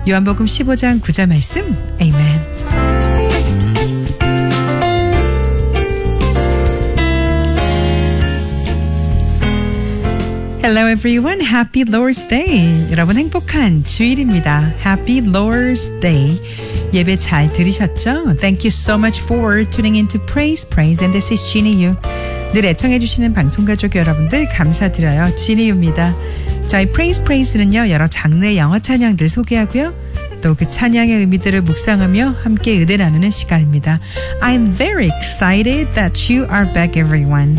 요한복음 15장 9절 말씀. 아멘. Hello everyone. Happy Lord's Day. 여러분 행복한 주일입니다. Happy Lord's Day. 예배 잘 들으셨죠? Thank you so much for tuning in to Praise. And this is Jeannie Yu. 늘 애청해 주시는 방송가족 여러분들 감사드려요. Jeannie Yu입니다. 저희 Praise는요. 여러 장르의 영어 찬양들 소개하고요. 또 그 찬양의 의미들을 묵상하며 함께 은혜 나누는 시간입니다. I'm very excited that you are back everyone.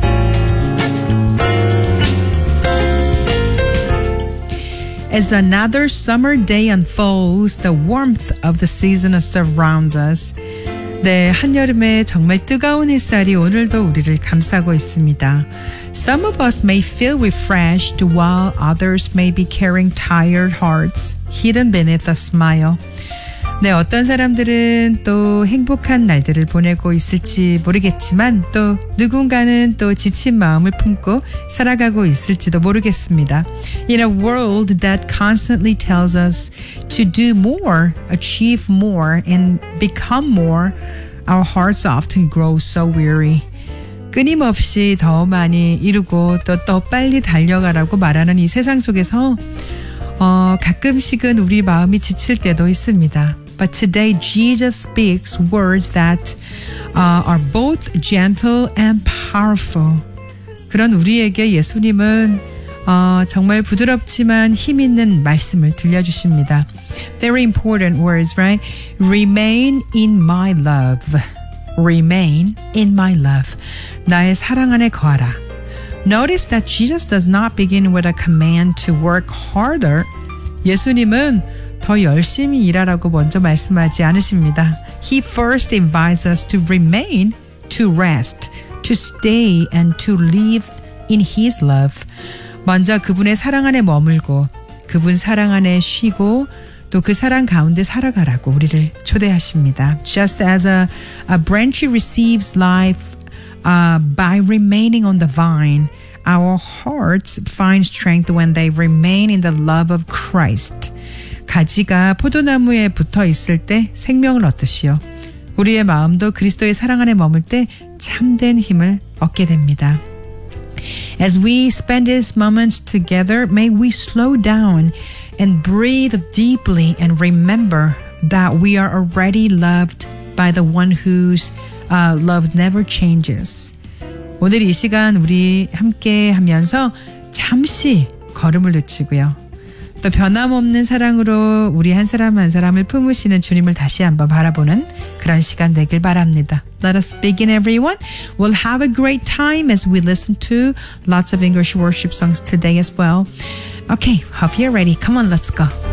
As another summer day unfolds, the warmth of the season surrounds us. 네, 한여름에 정말 뜨거운 햇살이 오늘도 우리를 감싸고 있습니다. Some of us may feel refreshed while others may be carrying tired hearts hidden beneath a smile. 네, 어떤 사람들은 또 행복한 날들을 보내고 있을지 모르겠지만 또 누군가는 또 지친 마음을 품고 살아가고 있을지도 모르겠습니다. In a world that constantly tells us to do more, achieve more, and become more, our hearts often grow so weary. 끊임없이 더 많이 이루고 또 더 빨리 달려가라고 말하는 이 세상 속에서 가끔씩은 우리 마음이 지칠 때도 있습니다. But today Jesus speaks words that are both gentle and powerful. 그런 우리에게 예수님은 정말 부드럽지만 힘 있는 말씀을 들려주십니다. Very important words, right? Remain in my love. Remain in my love. 나의 사랑 안에 거하라. Notice that Jesus does not begin with a command to work harder. 예수님은 더 열심히 일하라고 먼저 말씀하지 않으십니다. He first invites us to remain, to rest, to stay, and to live in His love. 먼저 그분의 사랑 안에 머물고 그분 사랑 안에 쉬고 또 그 사랑 가운데 살아가라고 우리를 초대하십니다. Just as a branch receives life by remaining on the vine, our hearts find strength when they remain in the love of Christ. 가지가 포도나무에 붙어 있을 때 생명을 얻듯이요. 우리의 마음도 그리스도의 사랑 안에 머물 때 참된 힘을 얻게 됩니다. As we spend these moments together, may we slow down and breathe deeply and remember that we are already loved by the one whose love never changes. 오늘 이 시간 우리 함께 하면서 잠시 걸음을 늦추고요. 또 변함없는 사랑으로 우리 한 사람 한 사람을 품으시는 주님을 다시 한번 바라보는 그런 시간 되길 바랍니다. Let us begin everyone. We'll have a great time as we listen to lots of English worship songs today as well. Okay, hope you're ready. Come on, let's go.